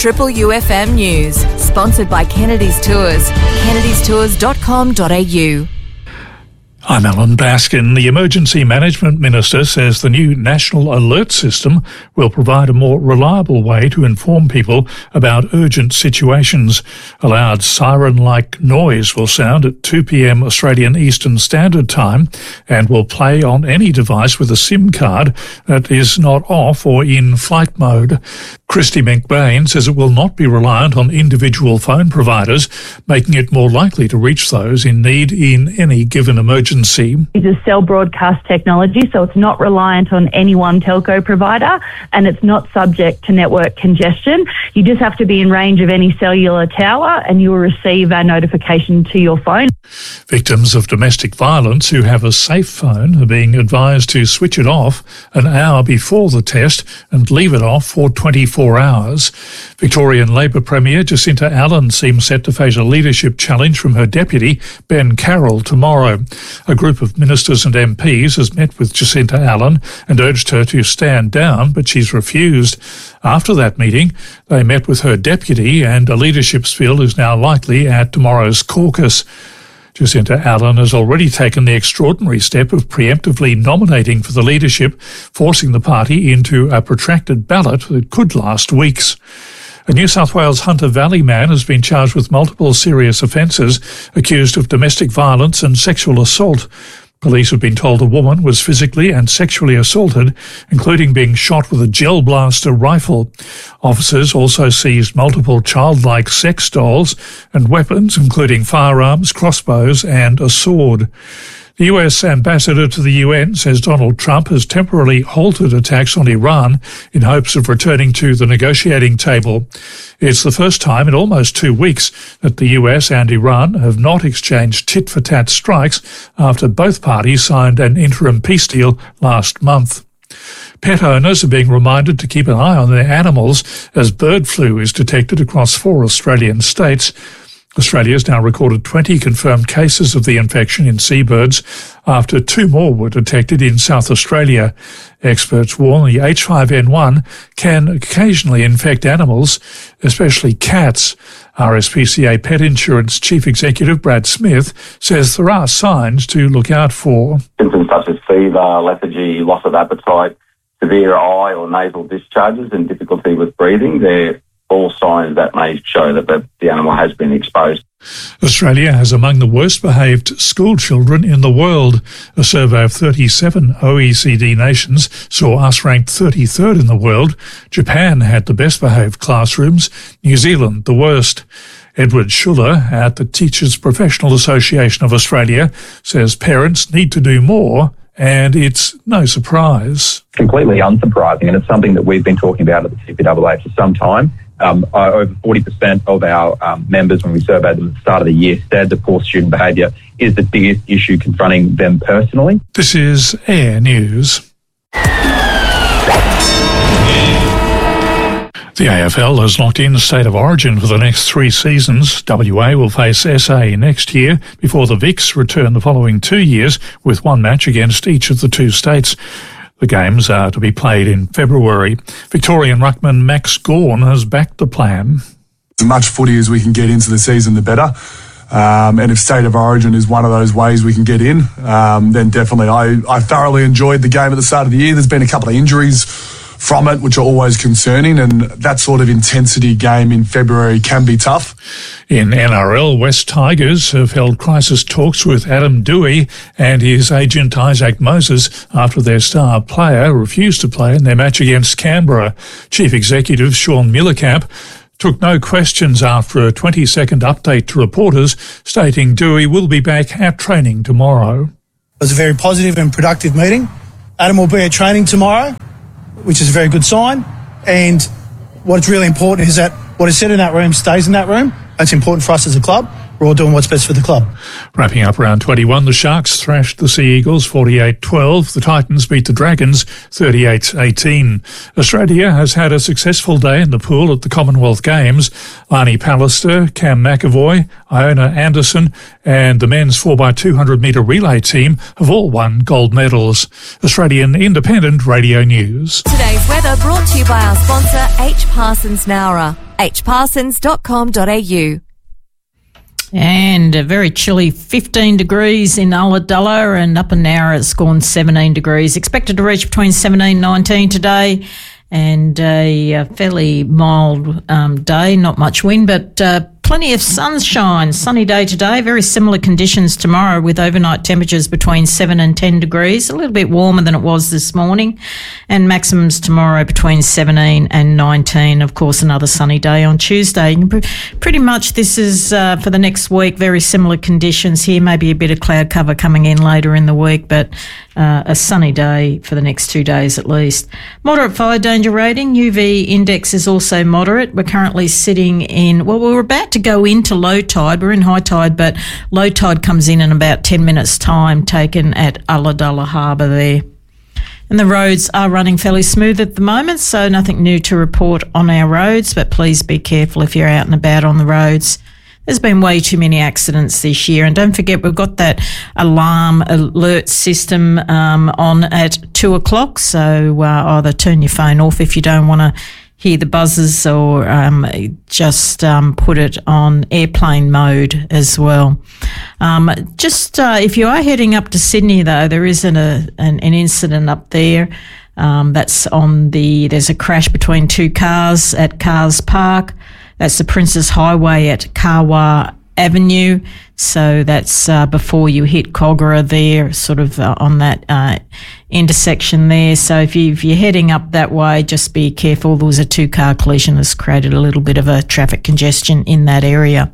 Triple UFM News, sponsored by Kennedy's Tours, kennedystours.com.au. I'm Alan Baskin. The Emergency Management Minister says the new National Alert System will provide a more reliable way to inform people about urgent situations. A loud siren-like noise will sound at 2 p.m. Australian Eastern Standard Time and will play on any device with a SIM card that is not off or in flight mode. Christy McBain says it will not be reliant on individual phone providers, making it more likely to reach those in need in any given emergency. It's a cell broadcast technology, so it's not reliant on any one telco provider and it's not subject to network congestion. You just have to be in range of any cellular tower and you will receive a notification to your phone. Victims of domestic violence who have a safe phone are being advised to switch it off an hour before the test and leave it off for 24 hours. Victorian Labor Premier Jacinta Allen seems set to face a leadership challenge from her deputy, Ben Carroll, tomorrow. A group of ministers and MPs has met with Jacinta Allen and urged her to stand down, but she's refused. After that meeting, they met with her deputy, and a leadership spill is now likely at tomorrow's caucus. Jacinta Allen has already taken the extraordinary step of preemptively nominating for the leadership, forcing the party into a protracted ballot that could last weeks. A New South Wales Hunter Valley man has been charged with multiple serious offences, accused of domestic violence and sexual assault. Police have been told a woman was physically and sexually assaulted, including being shot with a gel blaster rifle. Officers also seized multiple childlike sex dolls and weapons, including firearms, crossbows and a sword. The US ambassador to the UN says Donald Trump has temporarily halted attacks on Iran in hopes of returning to the negotiating table. It's the first time in almost 2 weeks that the US and Iran have not exchanged tit-for-tat strikes after both parties signed an interim peace deal last month. Pet owners are being reminded to keep an eye on their animals as bird flu is detected across 4 Australian states. Australia has now recorded 20 confirmed cases of the infection in seabirds after 2 more were detected in South Australia. Experts warn the H5N1 can occasionally infect animals, especially cats. RSPCA Pet Insurance Chief Executive Brad Smith says there are signs to look out for. Symptoms such as fever, lethargy, loss of appetite, severe eye or nasal discharges and difficulty with breathing, they're all signs that may show that the animal has been exposed. Australia has among the worst behaved school children in the world. A survey of 37 OECD nations saw us ranked 33rd in the world. Japan had the best behaved classrooms, New Zealand the worst. Edward Schuller at the Teachers Professional Association of Australia says parents need to do more, and it's no surprise. Completely unsurprising, and it's something that we've been talking about at the TPAA for some time. Over 40% of our members, when we surveyed them at the start of the year, said that poor student behaviour is the biggest issue confronting them personally. This is Air News. The AFL has locked in State of Origin for the next 3 seasons. WA will face SA next year before the Vics return the following 2 years with 1 match against each of the 2 states. The games are to be played in February. Victorian ruckman Max Gawn has backed the plan. As much footy as we can get into the season, the better. And if State of Origin is one of those ways we can get in, then definitely. I thoroughly enjoyed the game at the start of the year. There's been a couple of injuries from it, which are always concerning, and that sort of intensity game in February can be tough. In NRL, West Tigers have held crisis talks with Adam Doueihi and his agent Isaac Moses after their star player refused to play in their match against Canberra. Chief Executive Sean Millercamp took no questions after a 20-second update to reporters, stating Doueihi will be back at training tomorrow. It was a very positive and productive meeting. Adam will be at training tomorrow, which is a very good sign. And what's really important is that what is said in that room stays in that room. That's important for us as a club. We're all doing what's best for the club. Wrapping up round 21, the Sharks thrashed the Sea Eagles 48-12. The Titans beat the Dragons 38-18. Australia has had a successful day in the pool at the Commonwealth Games. Arnie Pallister, Cam McAvoy, Iona Anderson and the men's 4x200 metre relay team have all won gold medals. Australian Independent Radio News. Today's weather brought to you by our sponsor H. Parsons Nowra. hparsons.com.au. And a very chilly 15 degrees in Ulladulla, and up and Nowra it's gone 17 degrees. Expected to reach between 17 and 19 today, and a fairly mild day, not much wind, but plenty of sunshine. Sunny day today, very similar conditions tomorrow with overnight temperatures between 7 and 10 degrees, a little bit warmer than it was this morning, and maximums tomorrow between 17 and 19. Of course, another sunny day on Tuesday. Pretty much this is for the next week, very similar conditions here, maybe a bit of cloud cover coming in later in the week, but a sunny day for the next 2 days at least. Moderate fire danger rating, UV index is also moderate. We're currently sitting in, well, we're about to go into low tide. We're in high tide, but low tide comes in about 10 minutes' time, taken at Ulladulla Harbour there. And the roads are running fairly smooth at the moment, so nothing new to report on our roads, but please be careful if you're out and about on the roads. There's been way too many accidents this year. And don't forget, we've got that alarm alert system on at 2 o'clock. So either turn your phone off if you don't want to hear the buzzes, or just put it on airplane mode as well. If you are heading up to Sydney, though, there is an incident up there. There's a crash between two cars at Cars Park. That's the Princess Highway at Kawa Avenue. So that's before you hit Kogarah there, sort of on that intersection there. So if you're heading up that way, just be careful. There was a two-car collision that's created a little bit of a traffic congestion in that area.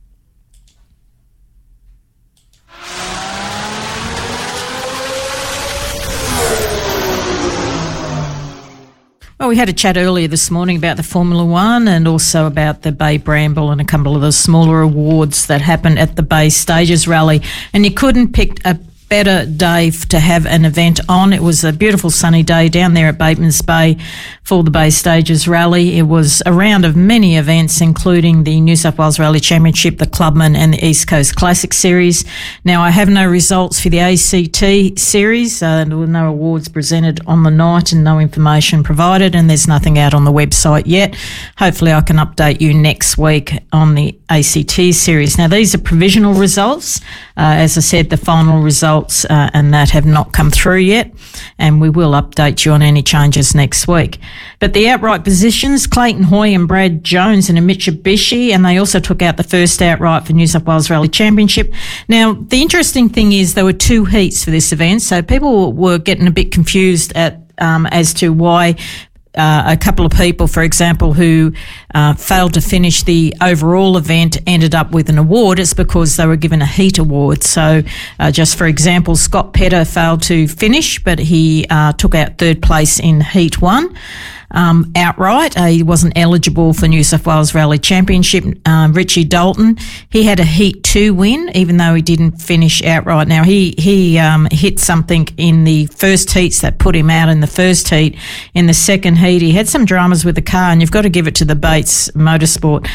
Well, we had a chat earlier this morning about the Formula One and also about the Bay Bramble and a couple of the smaller awards that happened at the Bay Stages Rally. And you couldn't pick a better day to have an event on. It was a beautiful sunny day down there at Bateman's Bay for the Bay Stages Rally. It was a round of many events, including the New South Wales Rally Championship, the Clubman and the East Coast Classic Series. Now, I have no results for the ACT Series. There were no awards presented on the night and no information provided, and there's nothing out on the website yet. Hopefully I can update you next week on the ACT Series. Now, these are provisional results. As I said, the final results and that have not come through yet, and we will update you on any changes next week. But the outright positions, Clayton Hoy and Brad Jones in a Mitsubishi, and they also took out the first outright for New South Wales Rally Championship. Now, the interesting thing is there were two heats for this event, so people were getting a bit confused as to why a couple of people, for example, who failed to finish the overall event ended up with an award. It's because they were given a heat award. So just for example, Scott Petter failed to finish, but he took out third place in Heat 1. Outright, he wasn't eligible for New South Wales Rally Championship. Richie Dalton, he had a Heat 2 win, even though he didn't finish outright. Now, he hit something in the first heats that put him out in the first heat. In the second heat, he had some dramas with the car, and you've got to give it to the Bates Motorsport,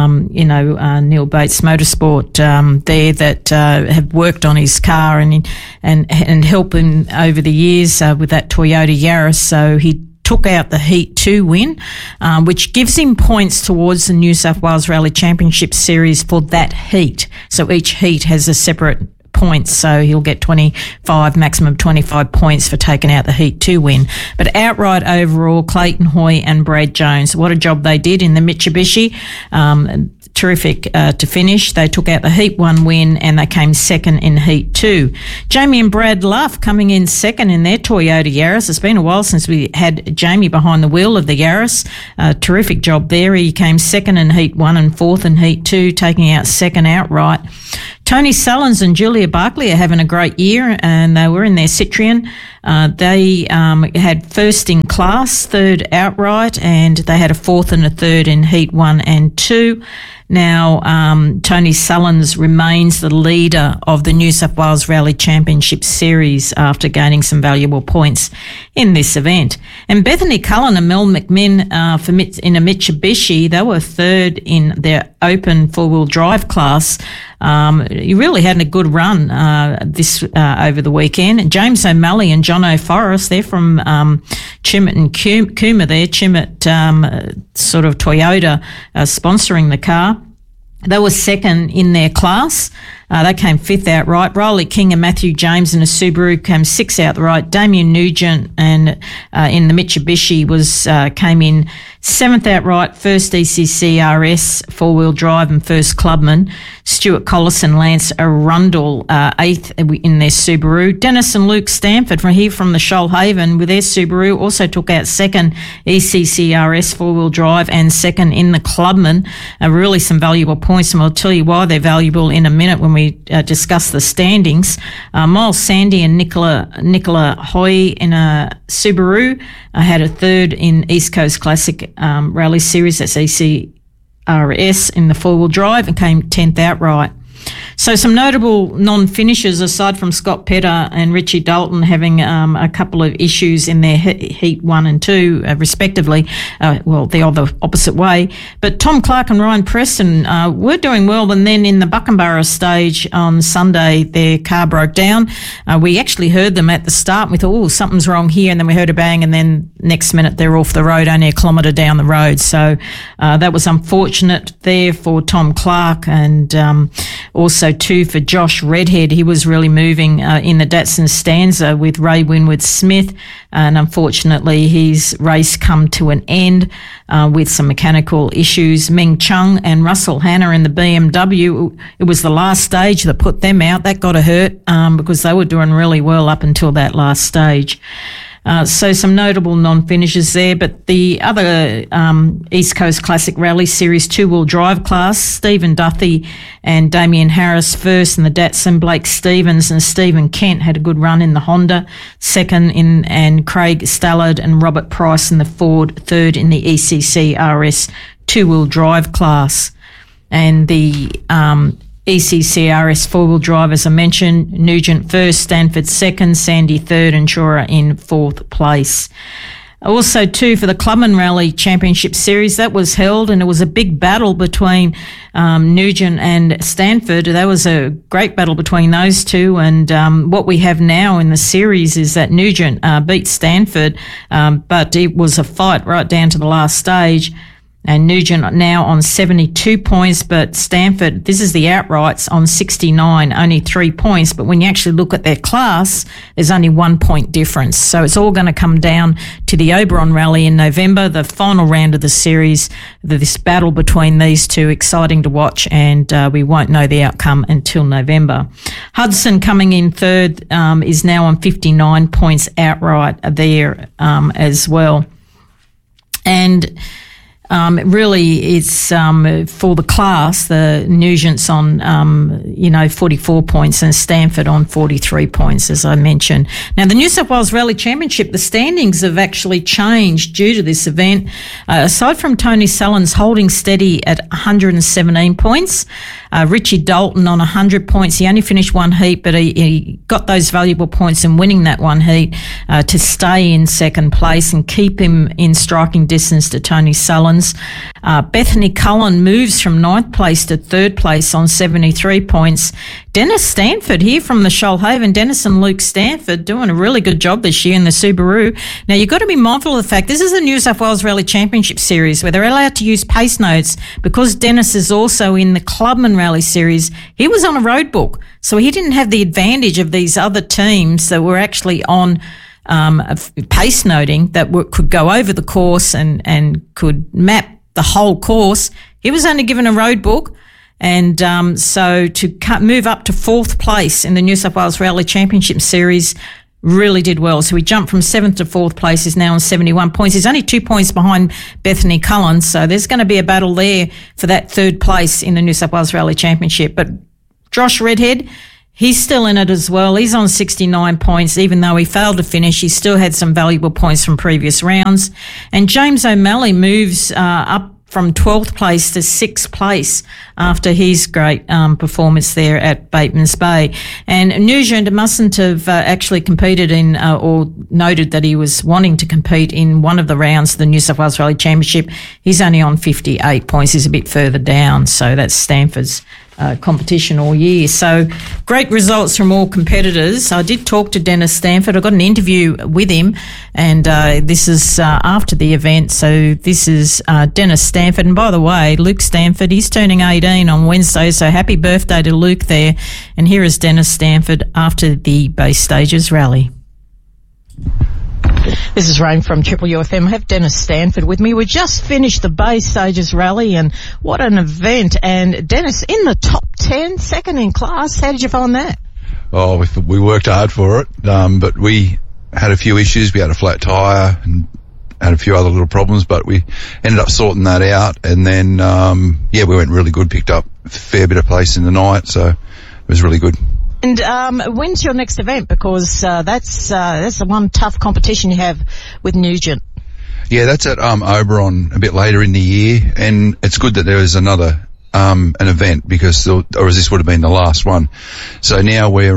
Neil Bates Motorsport there that have worked on his car and helped him over the years with that Toyota Yaris. So he took out the Heat 2 win, which gives him points towards the New South Wales Rally Championship Series for that heat. So each heat has a separate points, so he'll get 25, maximum 25 points for taking out the Heat 2 win. But outright overall, Clayton Hoy and Brad Jones, what a job they did in the Mitsubishi. Terrific to finish. They took out the Heat 1 win and they came second in Heat 2. Jamie and Brad Luff coming in second in their Toyota Yaris. It's been a while since we had Jamie behind the wheel of the Yaris. Terrific job there. He came second in Heat 1 and fourth in Heat 2, taking out second outright. Tony Sullins and Julia Barkley are having a great year, and they were in their Citroen. They had first in class, third outright, and they had a fourth and a third in Heat 1 and 2. Now, Tony Sullins remains the leader of the New South Wales Rally Championship Series after gaining some valuable points in this event. And Bethany Cullen and Mel McMinn in a Mitsubishi, they were third in their open four-wheel drive class. You really had a good run over the weekend. James O'Malley and John O'Forrest, they're from Chimit and Cooma there. Chimit sort of Toyota sponsoring the car. They were second in their class. They came fifth outright. Riley King and Matthew James in a Subaru came sixth outright. Damien Nugent and in the Mitsubishi came in seventh outright, first ECC RS four-wheel drive and first clubman. Stuart Collison, Lance Arundel, eighth in their Subaru. Dennis and Luke Stanford from the Shoalhaven with their Subaru also took out second ECC RS four-wheel drive and second in the clubman. Really some valuable points, and I'll tell you why they're valuable in a minute when we discuss the standings. Miles Sandy and Nicola Hoy in a Subaru had a third in East Coast Classic Rally Series, that's ECRS in the four-wheel drive, and came 10th outright. So some notable non-finishers aside from Scott Petter and Richie Dalton having a couple of issues in their heat 1 and 2 respectively. The other opposite way. But Tom Clark and Ryan Preston were doing well, and then in the Buckenborough stage on Sunday their car broke down. We actually heard them at the start. We thought, something's wrong here, and then we heard a bang, and then next minute they're off the road, only a kilometre down the road. So that was unfortunate there for Tom Clark, and also too for Josh Redhead. He was really moving in the Datsun Stanza with Ray Winwood Smith, and unfortunately his race come to an end with some mechanical issues. Meng Chung and Russell Hanna in the BMW, it was the last stage that put them out. That got to hurt because they were doing really well up until that last stage. So some notable non-finishers there, but the other East Coast Classic Rally Series two-wheel drive class, Stephen Duthie and Damien Harris first in the Datsun, Blake Stevens and Stephen Kent had a good run in the Honda, second and Craig Stallard and Robert Price in the Ford, third in the ECC RS two-wheel drive class. And the ECC RS four-wheel drive, as I mentioned, Nugent first, Stanford second, Sandy third, and Chora in fourth place. Also, too, for the Clubman Rally Championship Series, that was held, and it was a big battle between Nugent and Stanford. There was a great battle between those two, and what we have now in the series is that Nugent beat Stanford, but it was a fight right down to the last stage. And Nugent now on 72 points, but Stanford, this is the outrights, on 69, only 3 points. But when you actually look at their class, there's only 1 point difference. So it's all going to come down to the Oberon Rally in November, the final round of the series, this battle between these two, exciting to watch, and we won't know the outcome until November. Hudson coming in third is now on 59 points outright there as well. And really, it's for the class, the Nugent's on 44 points and Stanford on 43 points, as I mentioned. Now, the New South Wales Rally Championship, the standings have actually changed due to this event. Aside from Tony Sullins holding steady at 117 points, Richie Dalton on 100 points. He only finished one heat, but he got those valuable points in winning that one heat to stay in second place and keep him in striking distance to Tony Sullins. Bethany Cullen moves from 9th place to 3rd place on 73 points. Dennis Stanford here from the Shoalhaven. Dennis and Luke Stanford doing a really good job this year in the Subaru. Now, you've got to be mindful of the fact this is the New South Wales Rally Championship Series where they're allowed to use pace notes. Because Dennis is also in the Clubman Rally Series, he was on a road book. So he didn't have the advantage of these other teams that were actually on pace noting that could go over the course and could map the whole course. He was only given a road book. And so to move up to 4th place in the New South Wales Rally Championship Series really did well. So he jumped from 7th to 4th place. He's now on 71 points. He's only 2 points behind Bethany Cullen. So there's going to be a battle there for that 3rd place in the New South Wales Rally Championship. But Josh Redhead, he's still in it as well. He's on 69 points. Even though he failed to finish, he still had some valuable points from previous rounds. And James O'Malley moves up from 12th place to 6th place after his great performance there at Batemans Bay. And Nugent mustn't have actually competed in or noted that he was wanting to compete in one of the rounds of the New South Wales Rally Championship. He's only on 58 points. He's a bit further down, so that's Stanford's competition all year. So great results from all competitors. I did talk to Dennis Stanford. I got an interview with him, and this is after the event. So this is Dennis Stanford. And by the way, Luke Stanford, he's turning 18 on Wednesday, so happy birthday to Luke there. And here is Dennis Stanford after the Bay Stages rally. This is Rain from Triple UFM. I have Dennis Stanford with me. We just finished the Bay Stages rally, and what an event. And Dennis, in the top 10, second in class. How did you find that? Oh, we worked hard for it, but we had a few issues. We had a flat tyre and had a few other little problems, but we ended up sorting that out. And then, we went really good, picked up a fair bit of place in the night, so it was really good. And when's your next event? Because that's the one tough competition you have with Nugent. Yeah, that's at Oberon a bit later in the year, and it's good that there is another an event because this would have been the last one. So now we've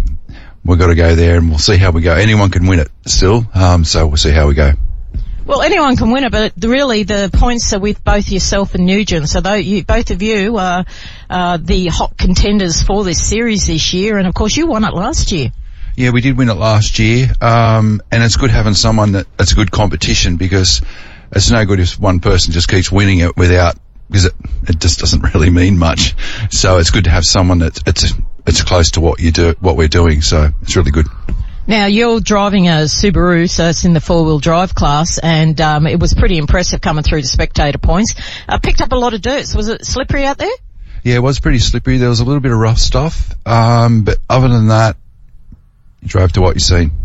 got to go there, and we'll see how we go. Anyone can win it still, so we'll see how we go. Well, anyone can win it, but really the points are with both yourself and Nugent. So both of you are the hot contenders for this series this year, and of course you won it last year. Yeah, we did win it last year, and it's good having someone that's a good competition because it's no good if one person just keeps winning it because it just doesn't really mean much. So it's good to have someone it's close to what we're doing. So it's really good. Now, you're driving a Subaru, so it's in the four-wheel drive class, and it was pretty impressive coming through the spectator points. Picked up a lot of dirt. So was it slippery out there? Yeah, it was pretty slippery. There was a little bit of rough stuff, but other than that, you drove to what you've seen.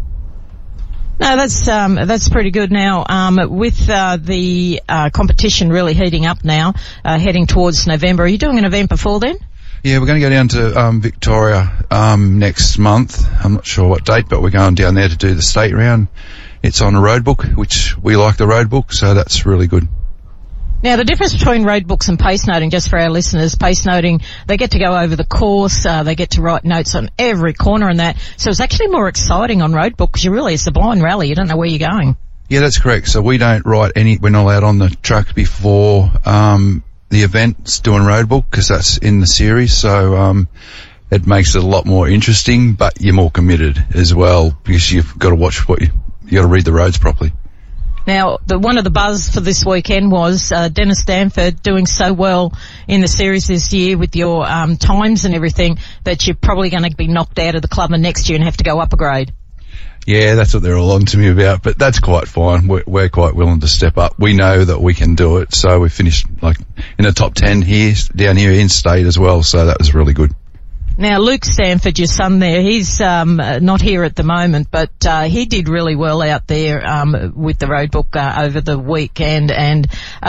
No, that's pretty good. Now, with the competition really heating up now, heading towards November, are you doing an event before then? Yeah, we're going to go down to Victoria next month. I'm not sure what date, but we're going down there to do the state round. It's on a road book, which we like the road book, so that's really good. Now, the difference between road books and pace noting, just for our listeners, pace noting, they get to go over the course, they get to write notes on every corner and that. So it's actually more exciting on road book because it's a blind rally. You don't know where you're going. Yeah, that's correct. So we don't write we're not allowed on the track before the event's doing road book because that's in the series. So it makes it a lot more interesting, but you're more committed as well because you've got to watch you got to read the roads properly. Now, one of the buzz for this weekend was Dennis Stanford doing so well in the series this year with your times and everything that you're probably going to be knocked out of the club next year and have to go up a grade. Yeah, that's what they're all on to me about, but that's quite fine. We're quite willing to step up. We know that we can do it, so we finished in the top 10 down here in state as well, so that was really good. Now, Luke Stanford, your son there, he's not here at the moment, but he did really well out there with the road book over the weekend, and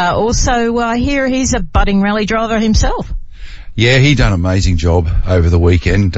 also here he's a budding rally driver himself. Yeah, he done an amazing job over the weekend.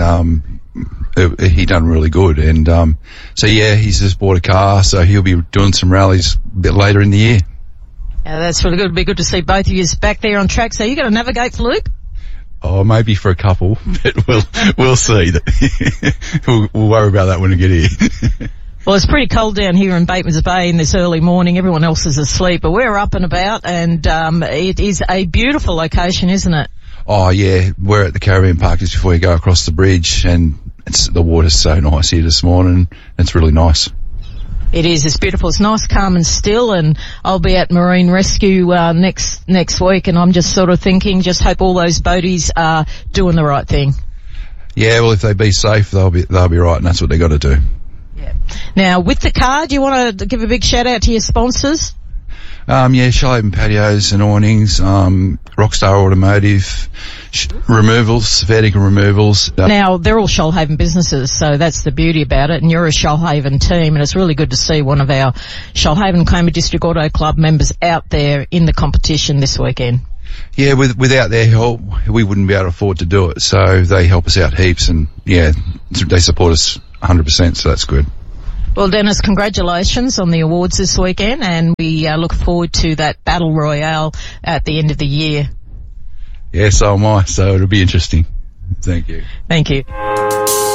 He done really good, and so yeah, he's just bought a car, so he'll be doing some rallies a bit later in the year. Yeah, that's really good. It'll be good to see both of you back there on track. So you got to navigate for Luke? Oh, maybe for a couple, but we'll see. We'll worry about that when we get here. Well, it's pretty cold down here in Batemans Bay in this early morning. Everyone else is asleep, but we're up and about, and it is a beautiful location, isn't it? Oh, yeah. We're at the Caribbean Park just before you go across the bridge, and the water's so nice here this morning. It's really nice. It is. It's beautiful. It's nice, calm and still, and I'll be at Marine Rescue next week, and I'm just sort of thinking, just hope all those boaties are doing the right thing. Yeah, well, if they be safe, they'll be right, and that's what they got to do. Yeah. Now, with the car, do you want to give a big shout out to your sponsors? Yeah, Shoalhaven Patios and Awnings, Rockstar Automotive, Removals, Vertical Removals. Now, they're all Shoalhaven businesses, so that's the beauty about it, and you're a Shoalhaven team, and it's really good to see one of our Shoalhaven Comer District Auto Club members out there in the competition this weekend. Yeah, without their help, we wouldn't be able to afford to do it, so they help us out heaps, and yeah, they support us 100%, so that's good. Well, Dennis, congratulations on the awards this weekend, and we look forward to that battle royale at the end of the year. Yeah, so am I. So it'll be interesting. Thank you. Thank you.